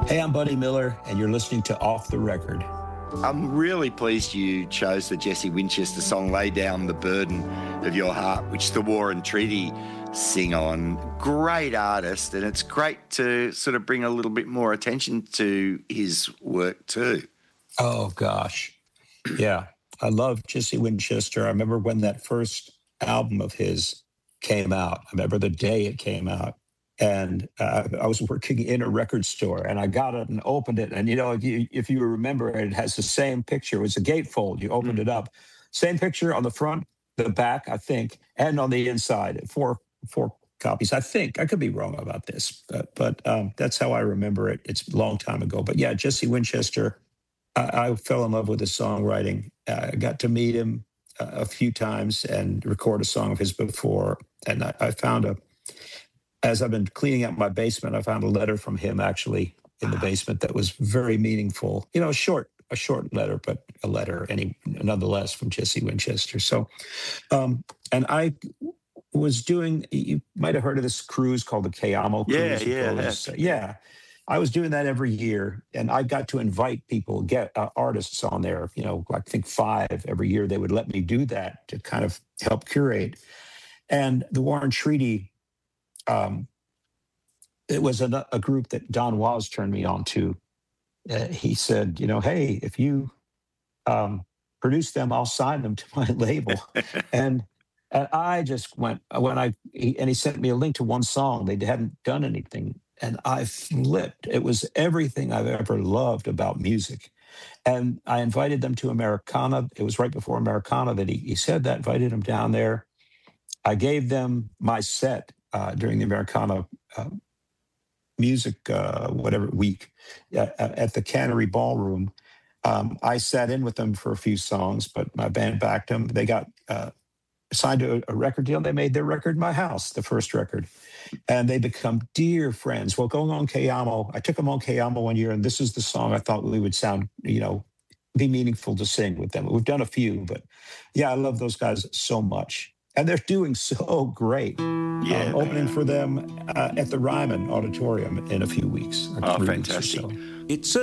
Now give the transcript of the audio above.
Hey, I'm Buddy Miller, and you're listening to Off the Record. I'm really pleased you chose the Jesse Winchester song, Lay Down the Burden of Your Heart, which the War and Treaty sing on. Great artist, and it's great to sort of bring a little bit more attention to his work too. Oh, gosh. Yeah, I love Jesse Winchester. I remember when that first album of his came out. I remember the day it came out. And I was working in a record store, and I got it and opened it. And, you know, if you remember, it has the same picture. It was a gatefold. You opened it up. Same picture on the front, the back, I think, and on the inside. Four copies, I think. I could be wrong about this, but that's how I remember it. It's a long time ago. But, yeah, Jesse Winchester, I fell in love with his songwriting. I got to meet him a few times and record a song of his before. And I found as I've been cleaning out my basement, I found a letter from him actually in the basement that was very meaningful. You know, a short letter, but a letter nonetheless from Jesse Winchester. So, and I was doing, you might have heard of this cruise called the Cayamo Cruise. Yeah. I was doing that every year, and I got to invite people, get artists on there, you know, I think 5 every year. They would let me do that to kind of help curate. And the War and Treaty, it was a group that Don Was turned me on to. He said, you know, hey, if you produce them, I'll sign them to my label. and I just went, he sent me a link to one song. They hadn't done anything. And I flipped. It was everything I've ever loved about music. And I invited them to Americana. It was right before Americana that he said that, invited them down there. I gave them my set during the Americana music, whatever week at the Cannery Ballroom. I sat in with them for a few songs, but my band backed them. They got signed to a record deal. They made their record in my house, the first record. And they become dear friends. Well, going on Cayamo, I took them on Cayamo one year, and this is the song I thought we would sound, you know, be meaningful to sing with them. We've done a few, but yeah, I love those guys so much. And they're doing so great. Yeah, opening for them at the Ryman Auditorium in a few weeks. Oh, fantastic. So. It's